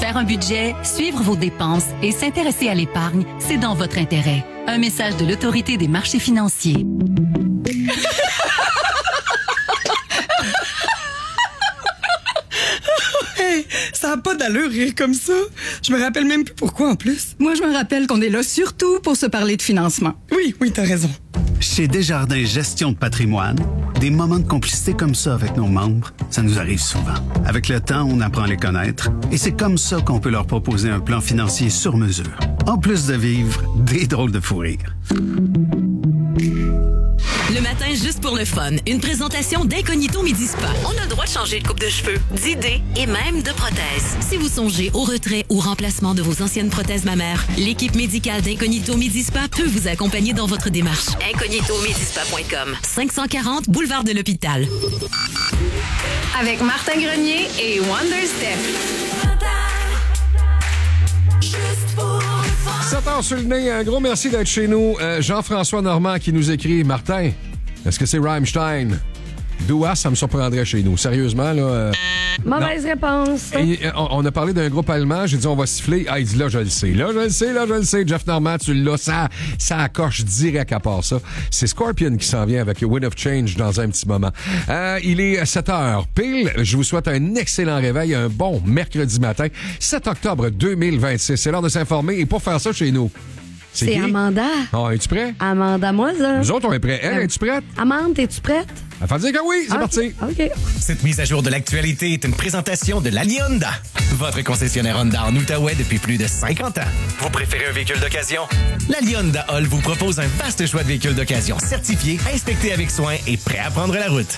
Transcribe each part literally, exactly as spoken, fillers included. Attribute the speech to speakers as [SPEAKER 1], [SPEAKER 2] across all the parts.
[SPEAKER 1] Faire un budget, suivre vos dépenses et s'intéresser à l'épargne, c'est dans votre intérêt. Un message de l'Autorité des marchés financiers.
[SPEAKER 2] Hey, ça n'a pas d'allure rire comme ça. Je me rappelle même plus pourquoi en plus.
[SPEAKER 3] Moi, je me rappelle qu'on est là surtout pour se parler de financement.
[SPEAKER 2] Oui, oui, t'as raison.
[SPEAKER 4] Chez Desjardins Gestion de patrimoine, des moments de complicité comme ça avec nos membres, ça nous arrive souvent. Avec le temps, on apprend à les connaître et c'est comme ça qu'on peut leur proposer un plan financier sur mesure. En plus de vivre des drôles de fou rire.
[SPEAKER 5] Le matin, juste pour le fun, une présentation d'Incognito Midi Spa. On a le droit de changer de coupe de cheveux, d'idées et même de prothèses. Si vous songez au retrait ou remplacement de vos anciennes prothèses mammaires, l'équipe médicale d'Incognito Midi Spa peut vous accompagner dans votre démarche. incognito midi spa point com, cinq cent quarante boulevard de l'Hôpital.
[SPEAKER 6] Avec Martin Grenier et Wonder Steph.
[SPEAKER 7] sept heures sur le nez, un gros merci d'être chez nous. Euh, Jean-François Normand qui nous écrit, Martin, est-ce que c'est Rammstein? Doua, ça me surprendrait chez nous. Sérieusement, là... Euh,
[SPEAKER 8] Mauvaise
[SPEAKER 7] non.
[SPEAKER 8] réponse.
[SPEAKER 7] Et, euh, on a parlé d'un groupe allemand, j'ai dit on va siffler. Ah, il dit là, je le sais. Là, je le sais, là, je le sais. Jeff Normand, tu l'as, ça, ça accroche direct à part ça. C'est Scorpion qui s'en vient avec Wind of Change dans un petit moment. Euh, il est sept heures pile. Je vous souhaite un excellent réveil, un bon mercredi matin, sept octobre deux mille vingt-six. C'est l'heure de s'informer et pour faire ça chez nous.
[SPEAKER 8] C'est,
[SPEAKER 7] C'est
[SPEAKER 8] Amanda.
[SPEAKER 7] Ah, es-tu prêt?
[SPEAKER 8] Amanda, moi, ça.
[SPEAKER 7] Nous autres, on est prêts. Elle,
[SPEAKER 8] Euh,
[SPEAKER 7] es-tu prête?
[SPEAKER 8] Amanda, es-tu prête?
[SPEAKER 7] Elle va dire que oui, c'est
[SPEAKER 8] Ah,
[SPEAKER 7] parti.
[SPEAKER 8] OK.
[SPEAKER 9] Cette mise à jour de l'actualité est une présentation de Lali Honda, votre concessionnaire Honda en Outaouais depuis plus de cinquante ans. Vous préférez un véhicule d'occasion? Lali Honda Hall vous propose un vaste choix de véhicules d'occasion certifiés, inspectés avec soin et prêts à prendre la route.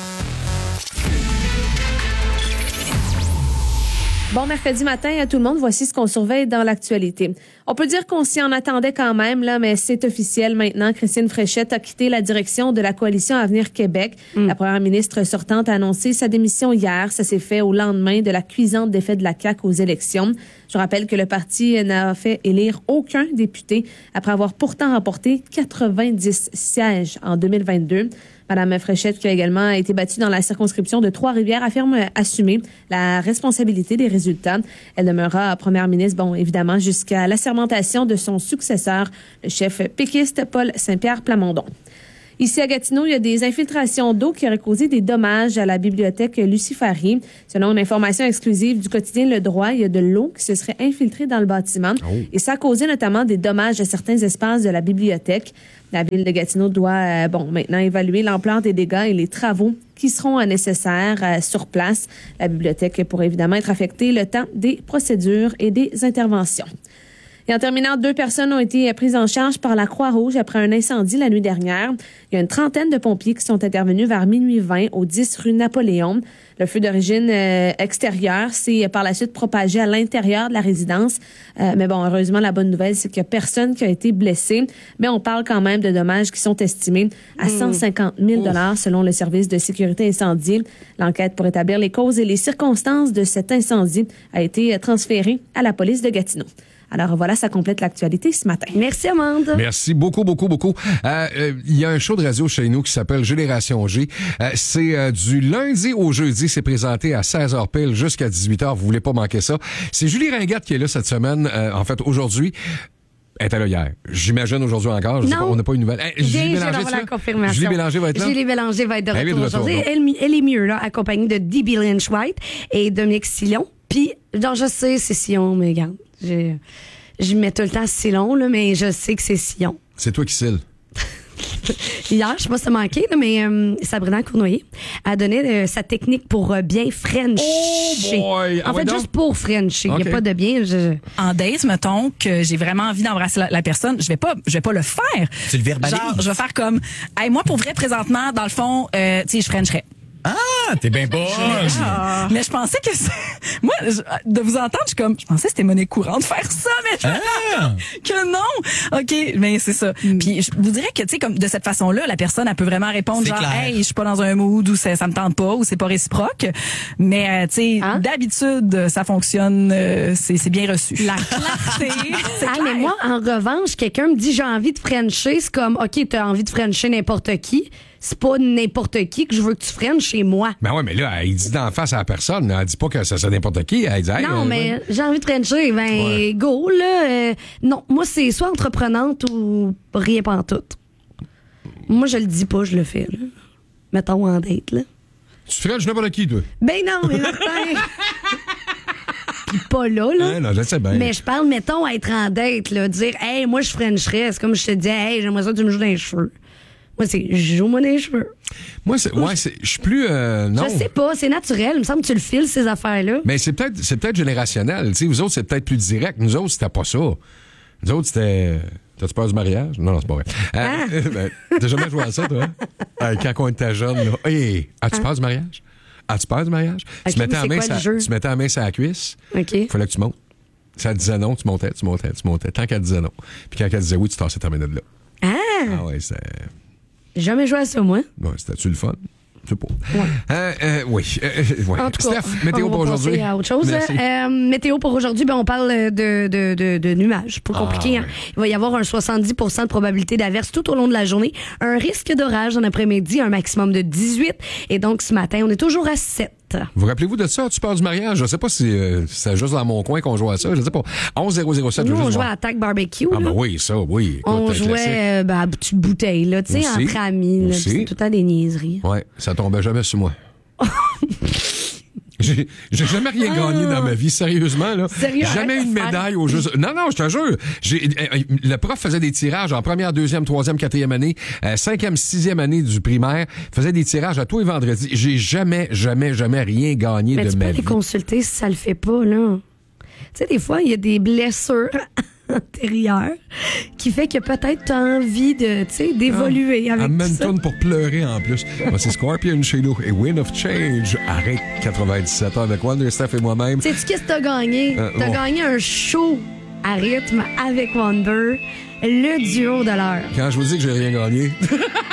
[SPEAKER 8] Bon mercredi matin à tout le monde. Voici ce qu'on surveille dans l'actualité. On peut dire qu'on s'y en attendait quand même, là, mais c'est officiel maintenant. Christine Fréchette a quitté la direction de la coalition Avenir Québec. Mm. La première ministre sortante a annoncé sa démission hier. Ça s'est fait au lendemain de la cuisante défaite de la C A Q aux élections. Je rappelle que le parti n'a fait élire aucun député après avoir pourtant remporté quatre-vingt-dix sièges en deux mille vingt-deux. Madame Fréchette, qui a également été battue dans la circonscription de Trois-Rivières, affirme assumer la responsabilité des résultats. Elle demeurera première ministre, bon, évidemment, jusqu'à l'assermentation de son successeur, le chef péquiste Paul Saint-Pierre Plamondon. Ici à Gatineau, il y a des infiltrations d'eau qui auraient causé des dommages à la bibliothèque Lucifari. Selon une information exclusive du quotidien Le Droit, il y a de l'eau qui se serait infiltrée dans le bâtiment. Oh. Et ça a causé notamment des dommages à certains espaces de la bibliothèque. La ville de Gatineau doit, euh, bon, maintenant évaluer l'ampleur des dégâts et les travaux qui seront nécessaires euh, sur place. La bibliothèque pourrait évidemment être affectée le temps des procédures et des interventions. Et en terminant, deux personnes ont été prises en charge par la Croix-Rouge après un incendie la nuit dernière. Il y a une trentaine de pompiers qui sont intervenus vers minuit vingt au dix rue Napoléon. Le feu d'origine euh, extérieure s'est par la suite propagé à l'intérieur de la résidence. Euh, mais bon, heureusement, la bonne nouvelle, c'est qu'il n'y a personne qui a été blessé. Mais on parle quand même de dommages qui sont estimés à cent cinquante mille dollars selon le service de sécurité incendie. L'enquête pour établir les causes et les circonstances de cet incendie a été transférée à la police de Gatineau. Alors voilà, ça complète l'actualité ce matin. Merci, Amanda.
[SPEAKER 7] Merci beaucoup, beaucoup, beaucoup. Euh, euh, il y a un show de radio chez nous qui s'appelle Génération G. Euh, c'est euh, du lundi au jeudi. C'est présenté à seize heures pile jusqu'à dix-huit heures. Vous voulez pas manquer ça. C'est Julie Ringuette qui est là cette semaine. Euh, en fait, aujourd'hui. Elle était là hier. J'imagine aujourd'hui encore. Je
[SPEAKER 8] non.
[SPEAKER 7] sais pas, on n'a pas eu une nouvelle. Hey, Julie Bélanger,
[SPEAKER 8] la confirmation.
[SPEAKER 7] Julie Bélanger va être là?
[SPEAKER 8] Julie Bélanger va être de
[SPEAKER 7] elle
[SPEAKER 8] retour
[SPEAKER 7] est de
[SPEAKER 8] aujourd'hui.
[SPEAKER 7] retour,
[SPEAKER 8] elle, elle est mieux, là, accompagnée de Debbie Lynch-White et Dominique Sillon. Puis, genre, je sais, c'est Sillon, mais regarde, j'ai... Je mets tout le temps Sillon, là, mais je sais que c'est Sillon.
[SPEAKER 7] C'est toi qui cille.
[SPEAKER 8] Hier, je sais pas si ça manquait, là, mais euh, Sabrina Cournoyer a donné euh, sa technique pour euh, bien Frencher.
[SPEAKER 7] Oh boy!
[SPEAKER 8] En
[SPEAKER 7] ah
[SPEAKER 8] fait,
[SPEAKER 7] ouais,
[SPEAKER 8] juste
[SPEAKER 7] donc?
[SPEAKER 8] pour Frencher. Il
[SPEAKER 7] Okay.
[SPEAKER 8] n'y a pas de bien. Je...
[SPEAKER 3] En date, mettons que j'ai vraiment envie d'embrasser la, la personne, je vais pas, je vais pas le faire.
[SPEAKER 9] Tu le verbalises?
[SPEAKER 3] Genre, je vais faire comme, hey, moi, pour vrai, présentement, dans le fond, euh, tu sais, je Frencherais.
[SPEAKER 9] Ah, t'es bien bonne!
[SPEAKER 3] Ah, mais je pensais que c'est... Moi, je- de vous entendre, je suis comme... Je pensais que c'était monnaie courante de faire ça, mais je
[SPEAKER 9] Ah.
[SPEAKER 3] que non! OK, mais c'est ça.
[SPEAKER 8] Mm.
[SPEAKER 3] Puis je vous dirais que, tu sais, comme de cette façon-là, la personne, elle peut vraiment répondre
[SPEAKER 9] C'est
[SPEAKER 3] genre,
[SPEAKER 9] clair.
[SPEAKER 3] hey, je suis pas dans un mood ou ça, ça me tente pas ou c'est pas réciproque. Mais, euh, tu sais,
[SPEAKER 8] Hein?
[SPEAKER 3] d'habitude, ça fonctionne, euh, c'est, c'est bien reçu. La clarté, c'est
[SPEAKER 8] Ah,
[SPEAKER 3] clair.
[SPEAKER 8] mais moi, en revanche, quelqu'un me dit j'ai envie de Frencher, c'est comme, OK, t'as envie de Frencher n'importe qui.
[SPEAKER 10] c'est pas n'importe qui que je veux que tu freines chez moi.
[SPEAKER 7] Ben ouais, mais là, il dit d'en face à la personne. Elle dit pas que ça c'est n'importe qui. Elle dit, hey,
[SPEAKER 10] non,
[SPEAKER 7] euh,
[SPEAKER 10] mais
[SPEAKER 7] ouais.
[SPEAKER 10] j'ai envie de frencher. Ben,
[SPEAKER 7] Ouais.
[SPEAKER 10] go, là. Euh, non, moi, c'est soit entreprenante ou rien pantoute. Moi, je le dis pas, je le fais, là. Mettons en date, là.
[SPEAKER 7] Tu frenches n'importe qui, toi?
[SPEAKER 10] Ben non, mais Martin... Pis pas là, là.
[SPEAKER 7] Hein, non, je sais bien.
[SPEAKER 10] Mais je parle, mettons, être en date, là. Dire, hey, moi, je frencherais. C'est comme je te dis, hey, j'aimerais ça que tu me joues dans les cheveux. Moi, c'est, joue-moi dans les cheveux.
[SPEAKER 7] Moi, c'est, ouais, c'est, je suis plus, euh, non.
[SPEAKER 10] Je sais pas, c'est naturel. Il me semble que tu le files, ces affaires-là.
[SPEAKER 7] Mais c'est peut-être, c'est peut-être générationnel. Tu sais, vous autres, c'est peut-être plus direct. Nous autres, c'était pas ça. Nous autres, c'était. T'as-tu peur du mariage? Non, non, c'est pas vrai. Euh,
[SPEAKER 10] Ah.
[SPEAKER 7] ben, t'as jamais joué à ça, toi? Hein? Euh, quand on était jeune, là. Hey, as-tu
[SPEAKER 10] Ah.
[SPEAKER 7] peur du mariage? As-tu peur du mariage?
[SPEAKER 10] Ok,
[SPEAKER 7] tu, mettais
[SPEAKER 10] mais
[SPEAKER 7] la
[SPEAKER 10] c'est
[SPEAKER 7] main
[SPEAKER 10] quoi
[SPEAKER 7] sa,
[SPEAKER 10] le jeu?
[SPEAKER 7] tu mettais la main sur la cuisse.
[SPEAKER 10] OK.
[SPEAKER 7] Il fallait que tu montes. Ça te disait non, tu montais, tu montais, tu montais. Tant qu'elle disait non. Puis quand elle disait oui, tu tassais ta main de là.
[SPEAKER 10] Ah!
[SPEAKER 7] Ah ouais, c'est.
[SPEAKER 10] J'ai jamais joué à ça, moi.
[SPEAKER 7] Ouais, c'était-tu le fun? Je sais pas.
[SPEAKER 10] Ouais.
[SPEAKER 7] Euh, euh, oui. Euh, euh, ouais.
[SPEAKER 10] En tout cas,
[SPEAKER 7] Steph, météo
[SPEAKER 10] on va
[SPEAKER 7] pour aujourd'hui.
[SPEAKER 10] passer à autre chose.
[SPEAKER 7] Merci.
[SPEAKER 10] Euh, météo pour aujourd'hui, ben on parle de, de, de, de nuages. Pas
[SPEAKER 7] Ah,
[SPEAKER 10] compliqué. Hein?
[SPEAKER 7] ouais.
[SPEAKER 10] Il va y avoir un soixante-dix pour cent de probabilité d'averse tout au long de la journée. Un risque d'orage en après-midi, un maximum de dix-huit. Et donc, ce matin, on est toujours à sept.
[SPEAKER 7] Vous rappelez-vous de ça? Tu pars du mariage? Je sais pas si euh, c'est juste dans mon coin qu'on joue à ça. Je sais pas. onze zéro zéro sept.
[SPEAKER 10] Nous,
[SPEAKER 7] je veux
[SPEAKER 10] on
[SPEAKER 7] juste
[SPEAKER 10] jouait
[SPEAKER 7] voir.
[SPEAKER 10] à Attack Barbecue.
[SPEAKER 7] Ah,
[SPEAKER 10] là.
[SPEAKER 7] ben oui, ça, oui. Écoute,
[SPEAKER 10] On
[SPEAKER 7] un
[SPEAKER 10] jouait
[SPEAKER 7] classique.
[SPEAKER 10] euh, ben, à petite bouteille, là, tu sais,
[SPEAKER 7] Aussi.
[SPEAKER 10] entre amis. Là,
[SPEAKER 7] Aussi.
[SPEAKER 10] c'est tout le temps des niaiseries.
[SPEAKER 7] Ouais, ça tombait jamais sur moi. J'ai j'ai jamais rien gagné dans ma vie, sérieusement, là.
[SPEAKER 10] Sérieux,
[SPEAKER 7] Jamais
[SPEAKER 10] arrête
[SPEAKER 7] eu une
[SPEAKER 10] de faire.
[SPEAKER 7] médaille au jeu. Non, non, je te jure. J'ai, euh, euh, le prof faisait des tirages en première, deuxième, troisième, quatrième année, euh, cinquième, sixième année du primaire. Faisait des tirages à tous les vendredis. J'ai jamais, jamais, jamais rien gagné
[SPEAKER 10] Mais
[SPEAKER 7] de
[SPEAKER 10] tu
[SPEAKER 7] ma
[SPEAKER 10] peux
[SPEAKER 7] vie.
[SPEAKER 10] les consulter si ça le fait pas, là. Tu sais, des fois, il y a des blessures antérieures qui fait que peut-être tu as envie de, tu sais, d'évoluer avec tout ça.
[SPEAKER 7] Amène-toi pour pleurer en plus. Moi, c'est Scorpion chez nous et Wind of Change. Arrête quatre-vingt-dix-sept ans avec Wonder Steph et moi-même.
[SPEAKER 10] Sais-tu qu'est-ce que t'as gagné?
[SPEAKER 7] Euh,
[SPEAKER 10] t'as
[SPEAKER 7] bon.
[SPEAKER 10] gagné un show à rythme avec Wonder, le duo de l'heure.
[SPEAKER 7] Quand je vous dis que j'ai rien gagné.